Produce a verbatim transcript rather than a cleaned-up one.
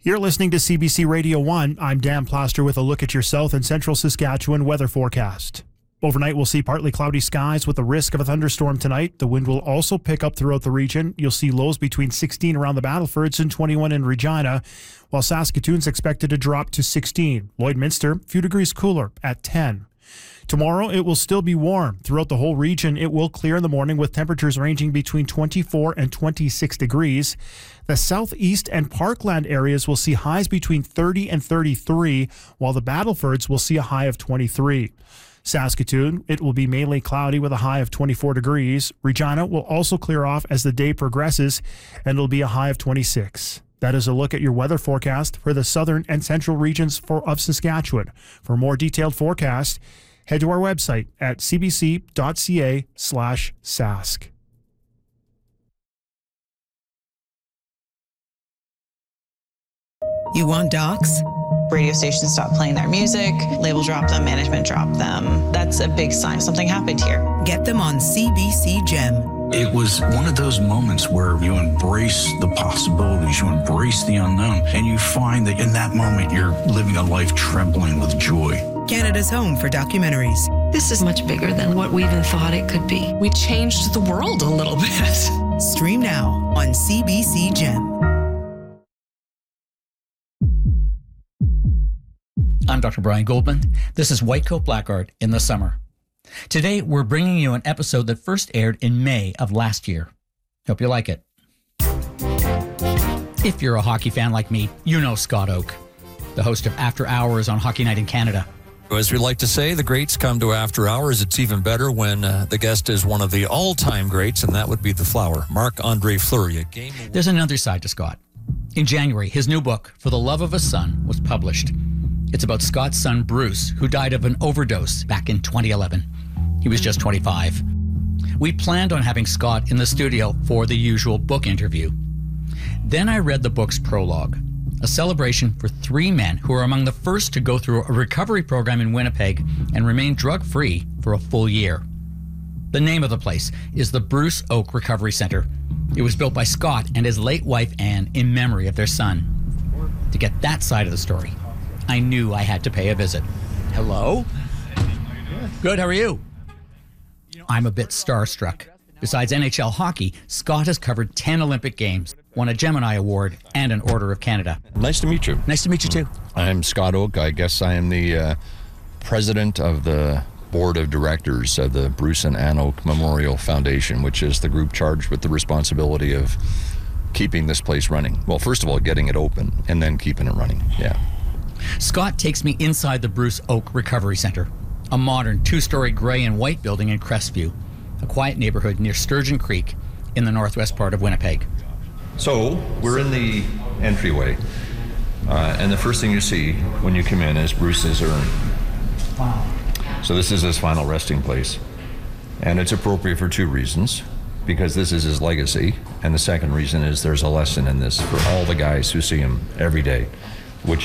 You're listening to C B C Radio one. I'm Dan Plaster with a look at your south and central Saskatchewan weather forecast. Overnight, we'll see partly cloudy skies with the risk of a thunderstorm tonight. The wind will also pick up throughout the region. You'll see lows between sixteen around the Battlefords and twenty-one in Regina, while Saskatoon's expected to drop to sixteen. Lloydminster, a few degrees cooler at ten. Tomorrow, it will still be warm. Throughout the whole region, it will clear in the morning with temperatures ranging between twenty-four and twenty-six degrees. The southeast and Parkland areas will see highs between thirty and thirty-three, while the Battlefords will see a high of twenty-three. Saskatoon, it will be mainly cloudy with a high of twenty-four degrees. Regina will also clear off as the day progresses, and it'll be a high of twenty-six. That is a look at your weather forecast for the southern and central regions for, of Saskatchewan. For more detailed forecast, head to our website at cbc.ca slash sask. You want docs? Radio stations stop playing their music, label drop them, management drop them. That's a big sign something happened here. Get them on C B C Gem. It was one of those moments where you embrace the possibilities, you embrace the unknown, and you find that in that moment you're living a life trembling with joy. Canada's home for documentaries. This is much bigger than what we even thought it could be. We changed the world a little bit. Stream now on C B C Gem. I'm Doctor Brian Goldman. This is White Coat Black Art in the summer. Today, we're bringing you an episode that first aired in May of last year. Hope you like it. If you're a hockey fan like me, you know Scott Oake, the host of After Hours on Hockey Night in Canada. As we like to say, the greats come to After Hours. It's even better when uh, the guest is one of the all-time greats, and that would be the Flower, Marc-Andre Fleury. A game There's another side to Scott. In January, his new book, For the Love of a Son, was published. It's about Scott's son, Bruce, who died of an overdose back in twenty eleven. He was just twenty-five. We planned on having Scott in the studio for the usual book interview. Then I read the book's prologue, a celebration for three men who are among the first to go through a recovery program in Winnipeg and remain drug-free for a full year. The name of the place is the Bruce Oake Recovery Centre. It was built by Scott and his late wife, Anne, in memory of their son. To get that side of the story, I knew I had to pay a visit. Hello? Good, how are you? I'm a bit starstruck. Besides N H L hockey, Scott has covered ten Olympic Games, won a Gemini Award, and an Order of Canada. Nice to meet you. Nice to meet you, too. I'm Scott Oake. I guess I am the uh, president of the board of directors of the Bruce and Anne Oake Memorial Foundation, which is the group charged with the responsibility of keeping this place running. Well, first of all, getting it open, and then keeping it running, yeah. Scott takes me inside the Bruce Oake Recovery Centre, a modern two-story gray and white building in Crestview, a quiet neighborhood near Sturgeon Creek in the northwest part of Winnipeg. So, we're in the entryway, uh, and the first thing you see when you come in is Bruce's urn. Wow. So this is his final resting place, and it's appropriate for two reasons, because this is his legacy, and the second reason is there's a lesson in this for all the guys who see him every day.